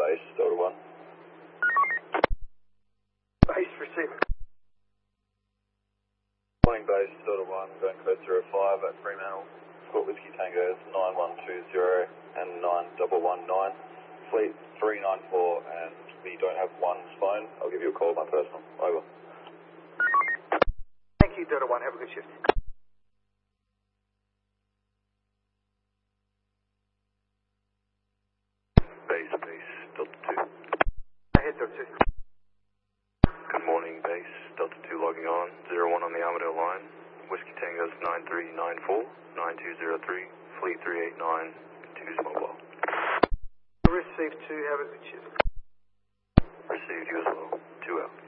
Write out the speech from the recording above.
base, Delta 1. Base receiving. Morning base, Delta 1, going code 05 at Fremantle. Squawk Whiskey Tango 9120 and 9119. Fleet 394 and we don't have one phone. I'll give you a call, my personal. Over. Thank you, Delta 1. Have a good shift. Base, Delta 2. Ahead, Delta 2. Good morning, base, Delta 2 logging on. 01 on the Armadale line. Whiskey Tango's 9394, 9203, Fleet 389, 2's mobile. Received 2, have a good shift. Received you as well. 2 out.